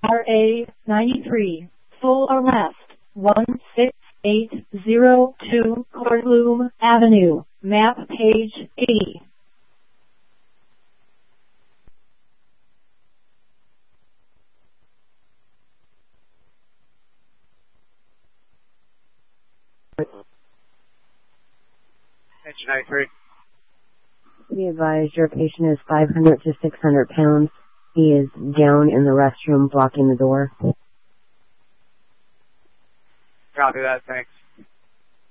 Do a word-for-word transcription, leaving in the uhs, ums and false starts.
R A ninety-three, full arrest, one six eight zero two Courtloom Avenue, map page eighty. Attention ninety-three. Be advised, your patient is five hundred to six hundred pounds. He is down in the restroom blocking the door. Copy that, thanks.